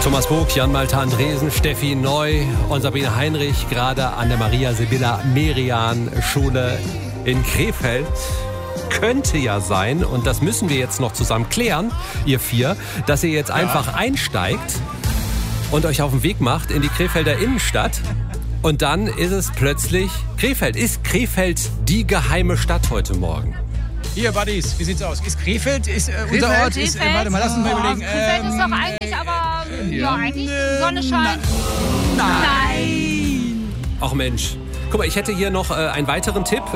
Thomas Bog, Jan-Malte Andresen, Steffi Neu und Sabine Heinrich gerade an der Maria-Sibylla-Merian-Schule in Krefeld. Könnte ja sein, und das müssen wir jetzt noch zusammen klären, ihr vier, dass ihr jetzt einfach einsteigt und euch auf den Weg macht in die Krefelder Innenstadt. Und dann ist es plötzlich Krefeld. Ist Krefeld die geheime Stadt heute Morgen? Hier, Buddies, wie sieht's aus? Ist Krefeld? Unser Ort? Warte mal, lass uns mal überlegen. Krefeld ist doch eigentlich, aber eigentlich Sonne scheint. Nein! Ach Mensch. Guck mal, ich hätte hier noch einen weiteren Tipp.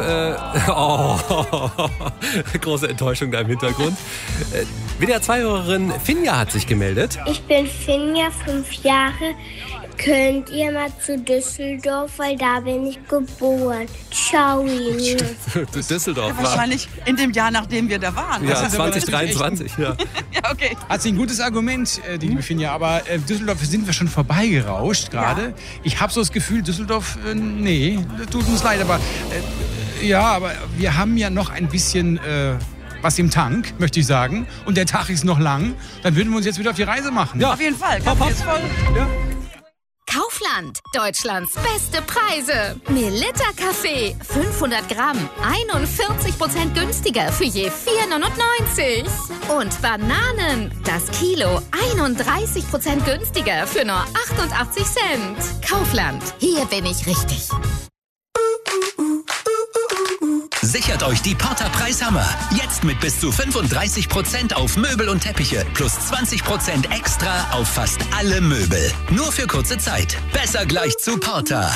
Große Enttäuschung da im Hintergrund. WDR2-Hörerin Finja hat sich gemeldet. Ich bin Finja, 5 Jahre. Könnt ihr mal zu Düsseldorf, weil da bin ich geboren. Ciao. Düsseldorf war. Wahrscheinlich in dem Jahr, nachdem wir da waren. Ja, 2023. Ja. Ja, okay. Hat sie ein gutes Argument, die liebe Finja, aber Düsseldorf sind wir schon vorbeigerauscht gerade. Ja. Ich habe so das Gefühl, Düsseldorf, nee, tut uns leid, aber aber wir haben ja noch ein bisschen was im Tank, möchte ich sagen. Und der Tag ist noch lang. Dann würden wir uns jetzt wieder auf die Reise machen. Ja, auf jeden Fall. Kaffee ist voll. Ja. Kaufland, Deutschlands beste Preise. Melitta Kaffee, 500 Gramm, 41% günstiger für je 4,99. Und Bananen, das Kilo, 31% günstiger für nur 88 Cent. Kaufland, hier bin ich richtig. Sichert euch die Porter-Preishammer. Jetzt mit bis zu 35% auf Möbel und Teppiche plus 20% extra auf fast alle Möbel. Nur für kurze Zeit. Besser gleich zu Porter.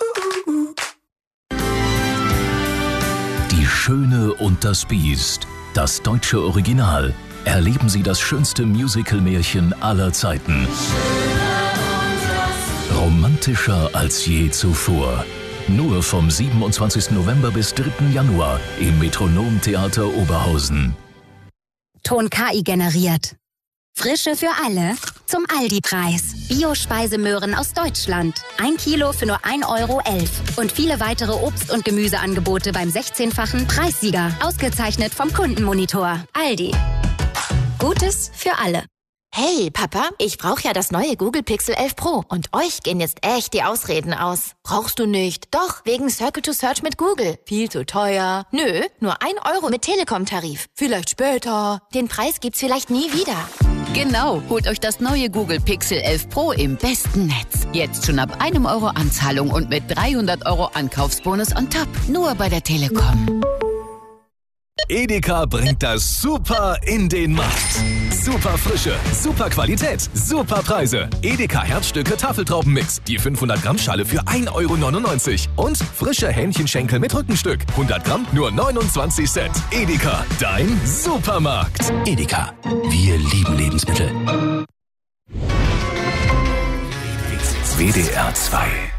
Die Schöne und das Biest. Das deutsche Original. Erleben Sie das schönste Musical-Märchen aller Zeiten. Romantischer als je zuvor. Nur vom 27. November bis 3. Januar im Metronom-Theater Oberhausen. Ton KI generiert. Frische für alle zum Aldi-Preis. Bio-Speisemöhren aus Deutschland. 1 Kilo für nur 1,11 Euro. Und viele weitere Obst- und Gemüseangebote beim 16-fachen Preissieger. Ausgezeichnet vom Kundenmonitor. Aldi. Gutes für alle. Hey, Papa, ich brauche ja das neue Google Pixel 11 Pro und euch gehen jetzt echt die Ausreden aus. Brauchst du nicht? Doch, wegen Circle to Search mit Google. Viel zu teuer. Nö, nur 1 Euro mit Telekom-Tarif. Vielleicht später. Den Preis gibt's vielleicht nie wieder. Genau, holt euch das neue Google Pixel 11 Pro im besten Netz. Jetzt schon ab 1 Euro Anzahlung und mit 300 Euro Ankaufsbonus on top. Nur bei der Telekom. Edeka bringt das Super in den Markt. Super Frische, super Qualität, super Preise. Edeka Herzstücke Tafeltraubenmix. Die 500 Gramm Schale für 1,99 Euro. Und frische Hähnchenschenkel mit Rückenstück. 100 Gramm nur 29 Cent. Edeka, dein Supermarkt. Edeka, wir lieben Lebensmittel. WDR 2